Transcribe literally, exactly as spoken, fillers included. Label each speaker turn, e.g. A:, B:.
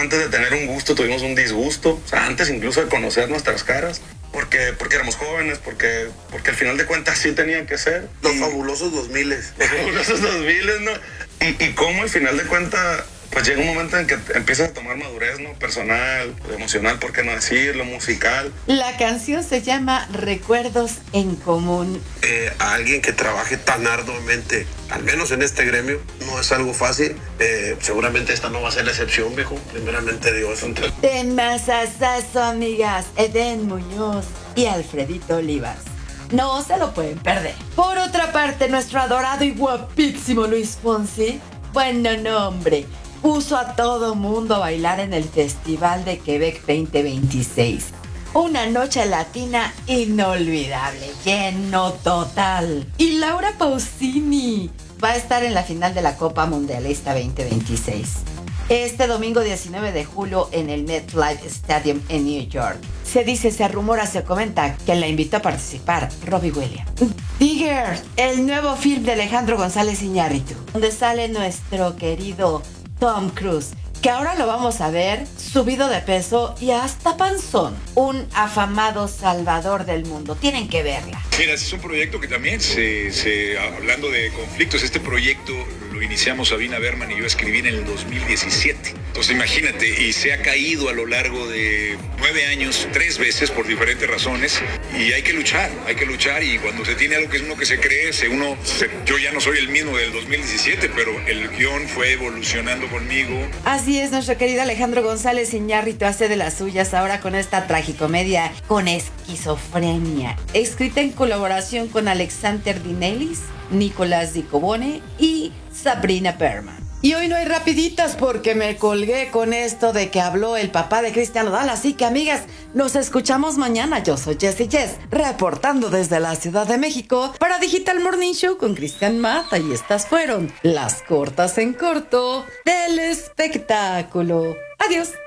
A: antes de tener un gusto tuvimos un disgusto, o sea, antes incluso de conocer nuestras caras, porque, porque éramos jóvenes, porque, porque al final de cuentas sí tenía que ser.
B: Los
A: y,
B: fabulosos dos miles.
A: Los fabulosos dos miles, ¿no? Y, y cómo al final de cuentas, pues llega un momento en que empiezas a tomar madurez, ¿no? Personal, emocional, ¿por qué no decirlo? Musical.
C: La canción se llama Recuerdos en Común.
B: Eh, a alguien que trabaje tan arduamente, al menos en este gremio, no es algo fácil. Eh, seguramente esta no va a ser la excepción, viejo. Primeramente digo eso.
C: Temas asazo, amigas. Eden Muñoz y Alfredito Olivas. No se lo pueden perder. Por otra parte, nuestro adorado y guapísimo Luis Fonsi, bueno, no, hombre, puso a todo mundo a bailar en el Festival de Quebec veinte veintiséis. Una noche latina inolvidable, lleno total. Y Laura Pausini va a estar en la final de la Copa Mundialista veinte veintiséis. Este domingo diecinueve de julio en el MetLife Stadium en New York. Se dice, se rumora, se comenta que la invitó a participar Robbie Williams. Digger, el nuevo film de Alejandro González Iñárritu, donde sale nuestro querido Tom Cruise, que ahora lo vamos a ver subido de peso y hasta panzón. Un afamado salvador del mundo. Tienen que verla.
D: Mira, es un proyecto que también, se, se, hablando de conflictos, este proyecto lo iniciamos Sabina Berman y yo escribí en el dos mil diecisiete. Entonces imagínate, y se ha caído a lo largo de nueve años, tres veces por diferentes razones, y hay que luchar, hay que luchar, y cuando se tiene algo que es uno que se cree, se uno, se, yo ya no soy el mismo del dos mil diecisiete, pero el guión fue evolucionando conmigo.
C: Así es, nuestro querido Alejandro González Iñárritu hace de las suyas ahora con esta tragicomedia con esquizofrenia, escrita en colaboración con Alexander Dinelis, Nicolás Di Cobone y Sabrina Berman. Y hoy no hay rapiditas porque me colgué con esto de que habló el papá de Cristian Nodal. Así que, amigas, nos escuchamos mañana. Yo soy Jessie Jess, reportando desde la Ciudad de México para Digital Morning Show con Cristian Mata. Y estas fueron las cortas en corto del espectáculo. Adiós.